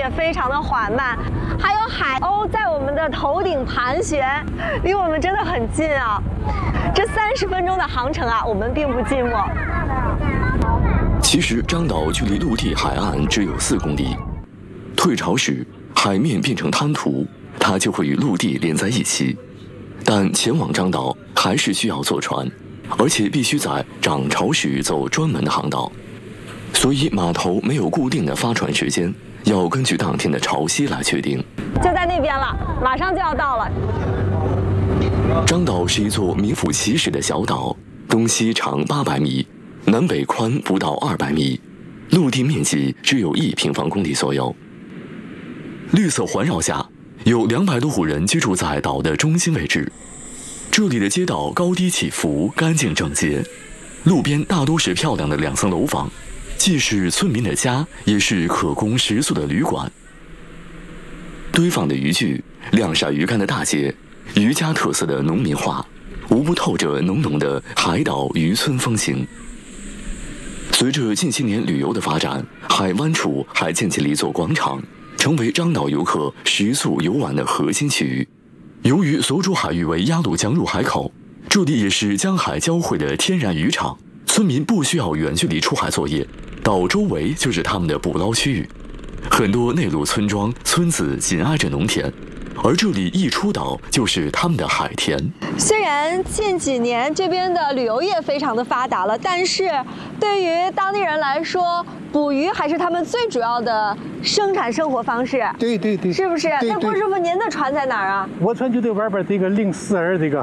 也非常的缓慢，还有海鸥在我们的头顶盘旋，离我们真的很近啊。这30分钟的航程啊，我们并不寂寞。 其实张岛距离陆地海岸只有4公里，退潮时海面变成滩涂，它就会与陆地连在一起。但前往张岛还是需要坐船，而且必须在涨潮时走专门的航道，所以码头没有固定的发船时间，要根据当天的潮汐来确定。 就在那边了，马上就要到了。 张岛是一座名副其实的小岛，东西长800米，南北宽不到200米，陆地面积只有1平方公里左右。绿色环绕下，有200多户人居住在岛的中心位置。这里的街道高低起伏，干净整洁，路边大多是漂亮的2层楼房，既是村民的家，也是可供食宿的旅馆。堆放的渔具，晾晒鱼竿的大街，渔家特色的农民画，无不透着浓浓的海岛渔村风情。随着近些年旅游的发展，海湾处还建起了一座广场，成为张岛游客食宿游玩的核心区域。由于所属海域为鸭绿江入海口，这里也是江海交汇的天然渔场，村民不需要远距离出海作业，岛周围就是他们的捕捞区域。很多内陆村庄、村子紧挨着农田，而这里一出岛就是他们的海田。 虽然近几年这边的旅游业非常的发达了，但是对于当地人来说，捕鱼还是他们最主要的生产生活方式。 对， 是不是？那郭师傅，您的船在哪儿啊？ 我船就在外边这个042这个。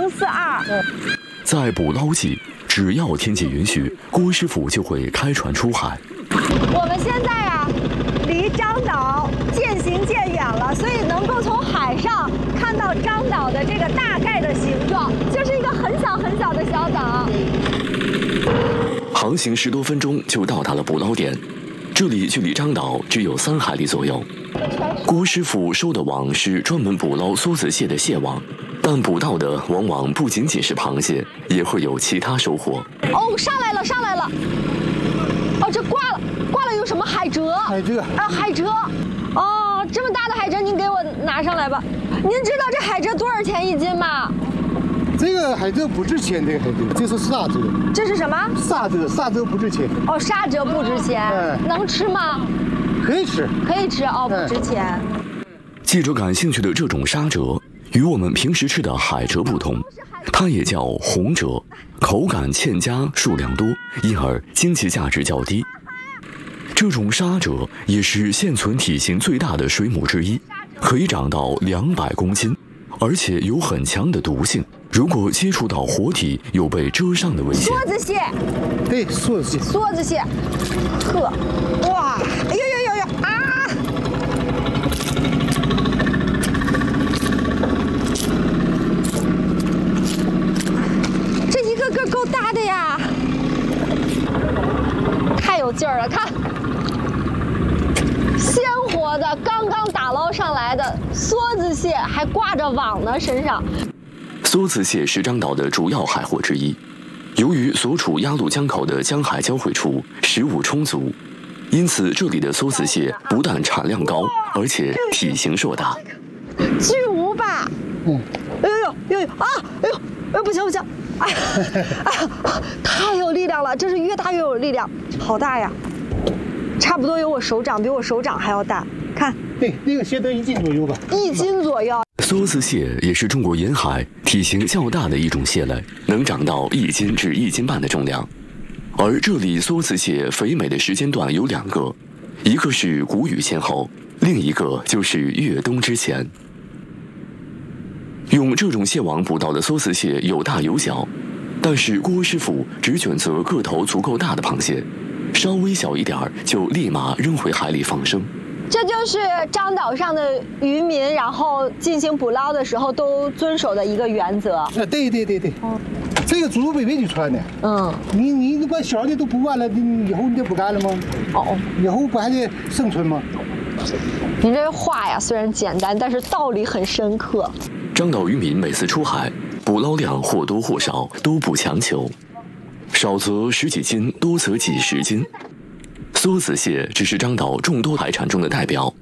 042。 在捕捞季，只要天气允许，郭师傅就会开船出海。 我们现在啊，离张岛渐行渐远了，所以能够从海上看到张岛的这个大概的形状，就是一个很小很小的小岛。 航行10多分钟就到达了捕捞点，这里距离张岛只有3海里左右。郭师傅收的网是专门捕捞梭子蟹的蟹网，但捕到的往往不仅仅是螃蟹，也会有其他收获。 哦，上来了！哦，这挂了，有什么海蜇？ 海蜇啊，海蜇。哦，这么大的海蜇，您给我拿上来吧。您知道这海蜇多少钱1斤吗？ 这个海蜇不值钱，这个海蜇，这是沙蜇。 这是什么？ 沙蜇不值钱。 哦，沙蜇不值钱。能吃吗？ 可以吃哦，不值钱。 记者感兴趣的这种沙蜇，与我们平时吃的海蜇不同，它也叫红蜇，口感欠佳，数量多，因而经济价值较低。这种沙蜇也是现存体型最大的水母之一，可以长到200公斤，而且有很强的毒性，如果接触到活体，有被蛰伤的危险。 梭子蟹， 对，梭子蟹，呵，哇，哎呦啊！这一个个够大的呀，太有劲儿了，看。鲜活的，刚刚打捞上来的梭子蟹，还挂着网呢，身上。 梭子蟹是张岛的主要海货之一，由于所处鸭绿江口的江海交汇处，食物充足，因此这里的梭子蟹不但产量高，而且体型硕大。 巨无霸！哎呦，不行！哎呀，太有力量了，这是越大越有力量，好大呀！差不多有我手掌，比我手掌还要大。看， 对，那个蟹得1斤左右吧。 1斤左右。 梭子蟹也是中国沿海体型较大的一种蟹类，能长到1斤至1斤半的重量。而这里梭子蟹肥美的时间段有2个，一个是谷雨前后，另一个就是越冬之前。用这种蟹网捕到的梭子蟹有大有小，但是郭师傅只选择个头足够大的螃蟹，稍微小一点就立马扔回海里放生。 这就是张岛上的渔民，然后进行捕捞的时候都遵守的一个原则。 对，这个祖祖辈辈就传的。你把小的都捕完了，你以后你就不干了吗？以后不还得生存吗？ 你这话呀，虽然简单，但是道理很深刻。 张岛渔民每次出海，捕捞量或多或少都不强求，少则10几斤，多则几十斤。梭子蟹只是张岛众多海产中的代表，